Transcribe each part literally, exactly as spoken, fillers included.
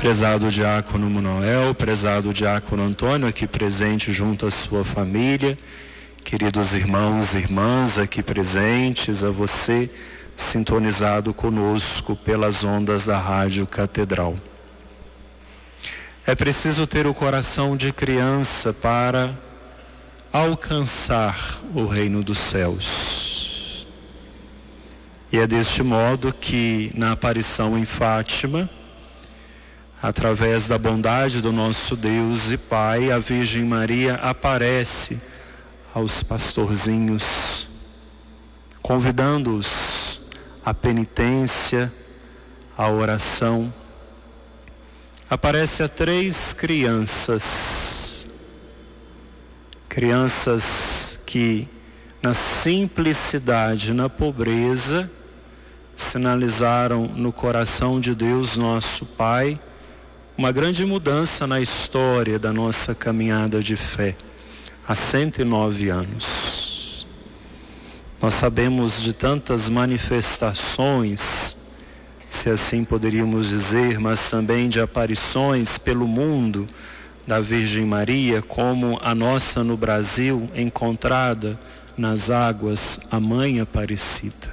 prezado diácono Manuel, prezado diácono Antônio, aqui presente junto à sua família, queridos irmãos e irmãs aqui presentes, a você sintonizado conosco pelas ondas da Rádio Catedral. É preciso ter o coração de criança para alcançar o reino dos céus. E é deste modo que, na aparição em Fátima, através da bondade do nosso Deus e Pai, a Virgem Maria aparece aos pastorzinhos, convidando-os à penitência, à oração. Aparece a três crianças, crianças que na simplicidade, na pobreza, sinalizaram no coração de Deus nosso Pai uma grande mudança na história da nossa caminhada de fé, há cento e nove anos. Nós sabemos de tantas manifestações, se assim poderíamos dizer, mas também de aparições pelo mundo da Virgem Maria, como a nossa no Brasil, encontrada nas águas, a Mãe Aparecida.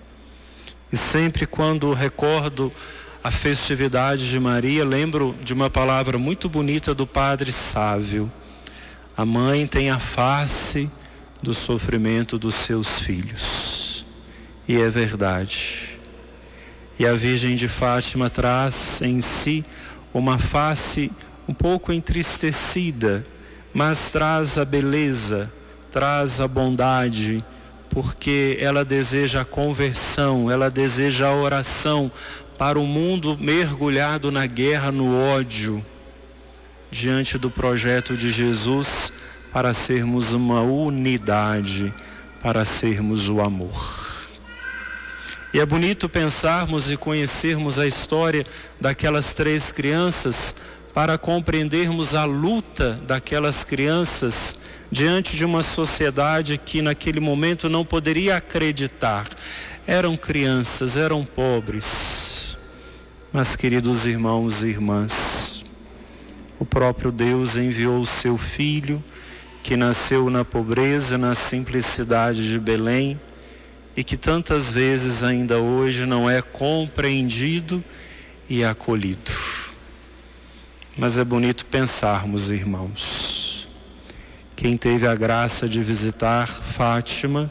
E sempre quando recordo a festividade de Maria, lembro de uma palavra muito bonita do Padre Sávio: a mãe tem a face do sofrimento dos seus filhos. E é verdade. E a Virgem de Fátima traz em si uma face um pouco entristecida, mas traz a beleza, traz a bondade, porque ela deseja a conversão, ela deseja a oração para o mundo mergulhado na guerra, no ódio, diante do projeto de Jesus, para sermos uma unidade, para sermos o amor. E é bonito pensarmos e conhecermos a história daquelas três crianças, para compreendermos a luta daquelas crianças diante de uma sociedade que naquele momento não poderia acreditar. Eram crianças, eram pobres. Mas, queridos irmãos e irmãs, o próprio Deus enviou o seu Filho, que nasceu na pobreza, na simplicidade de Belém, e que tantas vezes ainda hoje não é compreendido e acolhido. Mas é bonito pensarmos, irmãos, quem teve a graça de visitar Fátima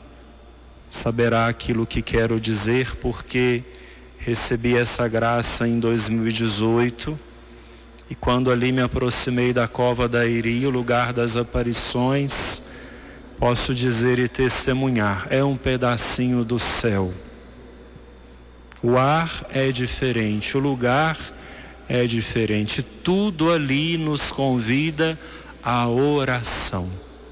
saberá aquilo que quero dizer, porque recebi essa graça em dois mil e dezoito, e quando ali me aproximei da Cova da Iria, o lugar das aparições, posso dizer e testemunhar, é um pedacinho do céu. O ar é diferente, o lugar é diferente, tudo ali nos convida à oração.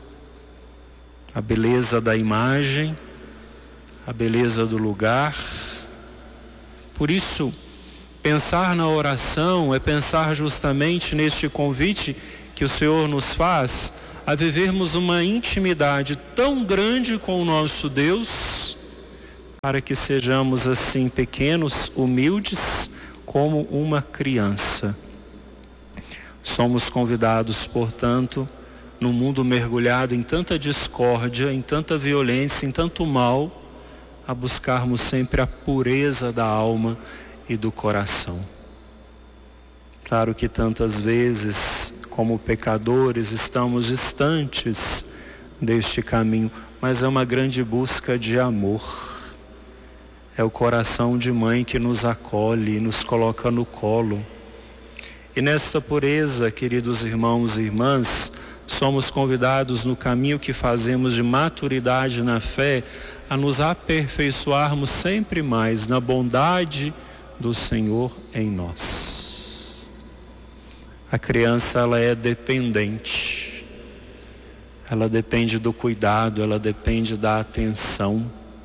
A beleza da imagem, a beleza do lugar. Por isso, pensar na oração é pensar justamente neste convite que o Senhor nos faz a vivermos uma intimidade tão grande com o nosso Deus, para que sejamos assim pequenos, humildes, como uma criança. Somos convidados, portanto, num mundo mergulhado em tanta discórdia, em tanta violência, em tanto mal, a buscarmos sempre a pureza da alma e do coração. Claro que tantas vezes, como pecadores, estamos distantes deste caminho, mas é uma grande busca de amor. É o coração de mãe que nos acolhe e nos coloca no colo. E nessa pureza, queridos irmãos e irmãs, somos convidados no caminho que fazemos de maturidade na fé, a nos aperfeiçoarmos sempre mais na bondade do Senhor em nós. A criança, ela é dependente. Ela depende do cuidado, ela depende da atenção.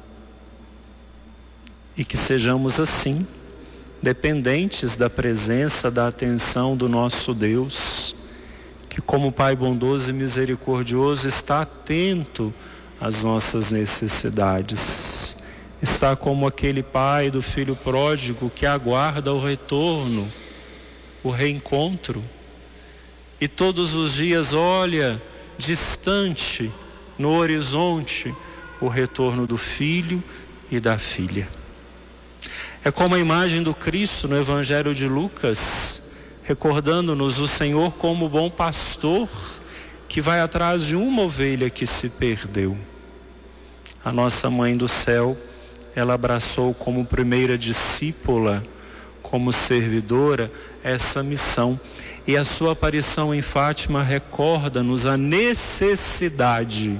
E que sejamos assim, dependentes da presença, da atenção do nosso Deus, que como Pai bondoso e misericordioso está atento às nossas necessidades. Está como aquele pai do filho pródigo que aguarda o retorno o reencontro. E todos os dias olha distante, no horizonte, o retorno do filho e da filha. É como a imagem do Cristo no Evangelho de Lucas, recordando-nos o Senhor como bom pastor que vai atrás de uma ovelha que se perdeu. A nossa Mãe do Céu, ela abraçou como primeira discípula, como servidora, essa missão. E a sua aparição em Fátima recorda-nos a necessidade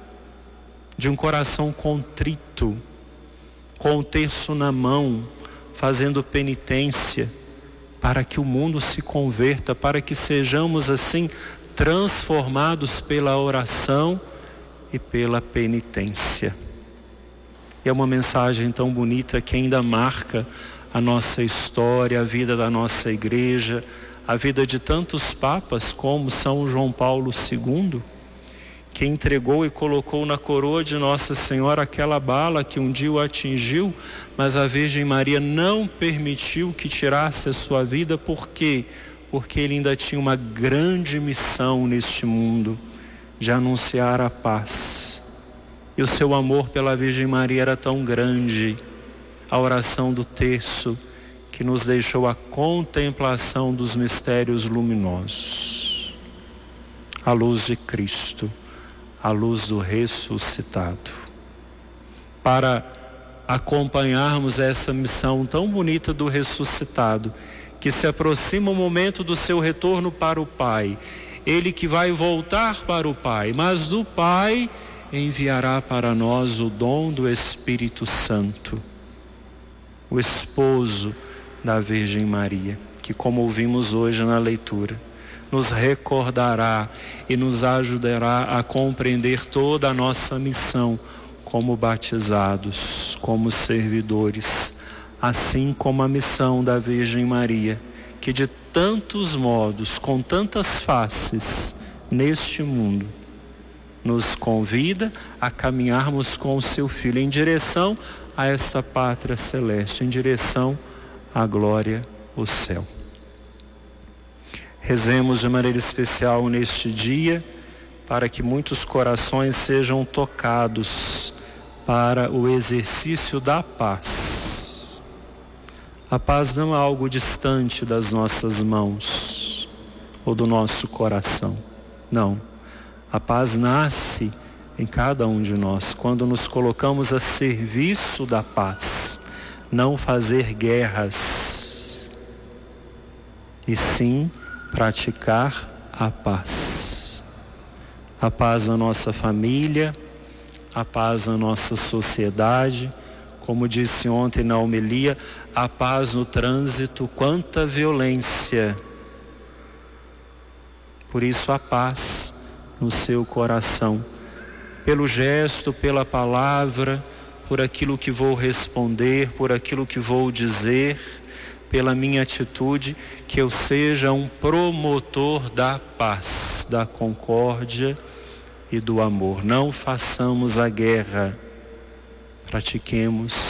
de um coração contrito, com o terço na mão, fazendo penitência, para que o mundo se converta, para que sejamos assim transformados pela oração e pela penitência. E é uma mensagem tão bonita que ainda marca a nossa história, a vida da nossa igreja, a vida de tantos papas como São João Paulo segundo, que entregou e colocou na coroa de Nossa Senhora aquela bala que um dia o atingiu, mas a Virgem Maria não permitiu que tirasse a sua vida. Por quê? Porque ele ainda tinha uma grande missão neste mundo, de anunciar a paz. E o seu amor pela Virgem Maria era tão grande, a oração do terço, que nos deixou a contemplação dos mistérios luminosos. A luz de Cristo, a luz do ressuscitado. Para acompanharmos essa missão tão bonita do ressuscitado, que se aproxima o momento do seu retorno para o Pai. Ele que vai voltar para o Pai, mas do Pai enviará para nós o dom do Espírito Santo, o esposo da Virgem Maria, que, como ouvimos hoje na leitura, nos recordará e nos ajudará a compreender toda a nossa missão como batizados, como servidores, assim como a missão da Virgem Maria, que de tantos modos, com tantas faces neste mundo, nos convida a caminharmos com o seu Filho em direção a esta pátria celeste, em direção à glória, o céu. Rezemos de maneira especial neste dia, para que muitos corações sejam tocados para o exercício da paz. A paz não é algo distante das nossas mãos ou do nosso coração. Não. A paz nasce em cada um de nós, quando nos colocamos a serviço da paz. Não fazer guerras, e sim praticar a paz. A paz na nossa família, a paz na nossa sociedade, como disse ontem na homilia, a paz no trânsito, quanta violência. Por isso a paz no seu coração, pelo gesto, pela palavra, por aquilo que vou responder, por aquilo que vou dizer, pela minha atitude, que eu seja um promotor da paz, da concórdia e do amor. Não façamos a guerra, pratiquemos